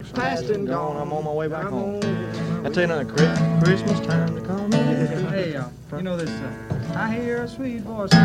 week's past and gone. I'm on my way back home. I tell you another Christmas time to come. Hey, you know this, I hear a sweet voice